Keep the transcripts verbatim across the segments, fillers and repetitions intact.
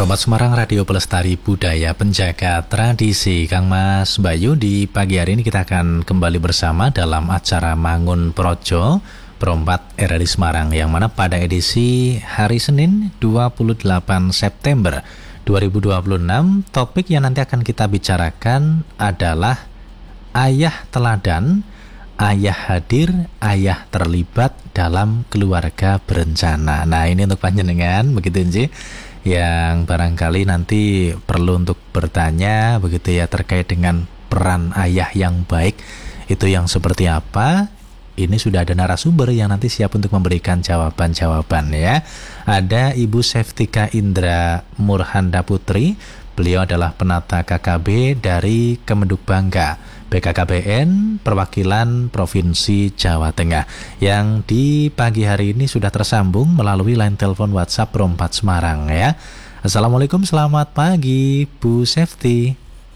Promat Semarang, Radio Pelestari Budaya Penjaga Tradisi. Kang Mas Bayu, di pagi hari ini kita akan kembali bersama dalam acara Mangun Projo Perompat Era di Semarang, yang mana pada edisi hari Senin dua puluh delapan September dua ribu dua puluh enam, topik yang nanti akan kita bicarakan adalah ayah teladan, ayah hadir, ayah terlibat dalam keluarga berencana. Nah, ini untuk panjenengan begitu Nji, yang barangkali nanti perlu untuk bertanya begitu ya, terkait dengan peran ayah yang baik itu yang seperti apa. Ini sudah ada narasumber yang nanti siap untuk memberikan jawaban-jawaban ya. Ada Ibu Seftika Indra Murhanda Putri. Beliau adalah penata K K B dari Kemenduk Bangga B K K B N perwakilan Provinsi Jawa Tengah, yang di pagi hari ini sudah tersambung melalui line telepon WhatsApp Perompat Semarang ya. Assalamualaikum, selamat pagi Bu Sefti.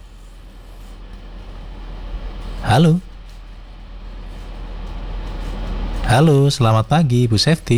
Halo. Halo, selamat pagi Bu Sefti.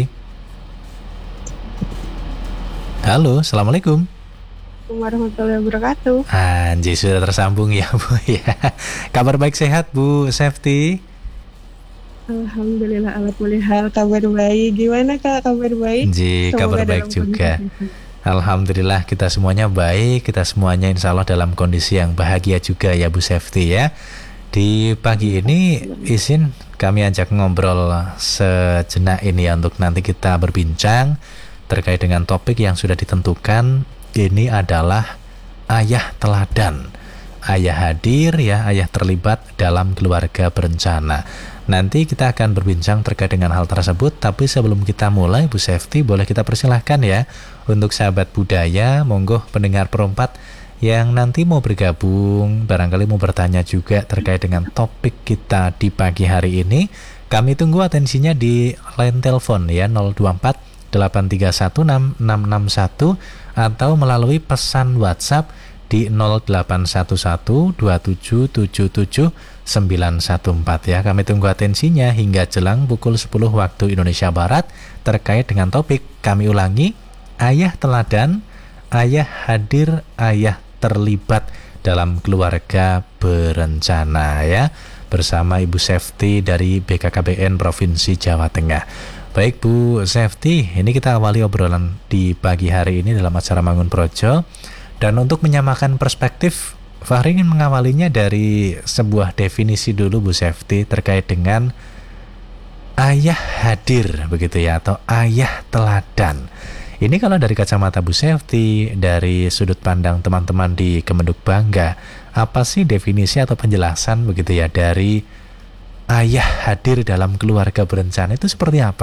Halo, assalamualaikum Warahmatullahi wabarakatuh. Anjir, sudah tersambung ya Bu ya. Kabar baik sehat Bu Sefti? Alhamdulillah ala kulli hal, kabar baik. Gimana Kak, kabar baik? Ji, kabar baik juga. Alhamdulillah kita semuanya baik, kita semuanya insya Allah dalam kondisi yang bahagia juga ya Bu Sefti ya. Di pagi ini izin kami ajak ngobrol sejenak ini ya, untuk nanti kita berbincang terkait dengan topik yang sudah ditentukan. Ini adalah ayah teladan, ayah hadir ya, ayah terlibat dalam keluarga berencana. Nanti kita akan berbincang terkait dengan hal tersebut, tapi sebelum kita mulai Bu Sefti, boleh kita persilahkan ya untuk sahabat budaya, monggo pendengar Perompat yang nanti mau bergabung, barangkali mau bertanya juga terkait dengan topik kita di pagi hari ini. Kami tunggu atensinya di line telepon ya, nol dua empat delapan tiga satu enam enam enam satu, atau melalui pesan WhatsApp di nol delapan satu satu dua tujuh tujuh tujuh sembilan satu empat ya. Kami tunggu atensinya hingga jelang pukul sepuluh waktu Indonesia Barat terkait dengan topik, kami ulangi, ayah teladan, ayah hadir, ayah terlibat dalam keluarga berencana ya, bersama Ibu Sefti dari B K K B N Provinsi Jawa Tengah. Baik Bu Sefti, ini kita awali obrolan di pagi hari ini dalam acara Mangun Projo. Dan untuk menyamakan perspektif, Fahri ingin mengawalinya dari sebuah definisi dulu Bu Sefti terkait dengan ayah hadir begitu ya, atau ayah teladan. Ini kalau dari kacamata Bu Sefti, dari sudut pandang teman-teman di Kemenduk Bangga, apa sih definisi atau penjelasan begitu ya dari ayah hadir dalam keluarga berencana itu seperti apa?